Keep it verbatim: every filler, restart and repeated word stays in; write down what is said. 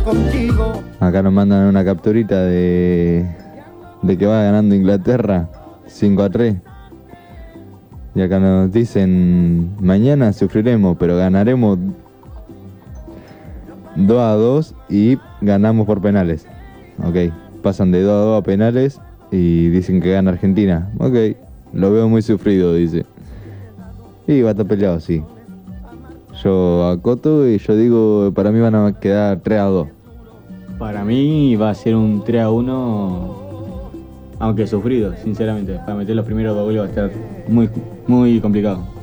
Acá nos mandan una capturita de, de que va ganando Inglaterra cinco a tres. Y acá nos dicen, mañana sufriremos, pero ganaremos dos a dos y ganamos por penales. Ok, pasan de dos a dos a penales y dicen que gana Argentina. Ok, lo veo muy sufrido, dice. Y va a estar peleado, sí. Yo acoto y yo digo, para mí van a quedar tres a dos. Para mí va a ser un tres a uno, aunque sufrido, sinceramente. Para meter los primeros dos goles va a estar muy, muy complicado.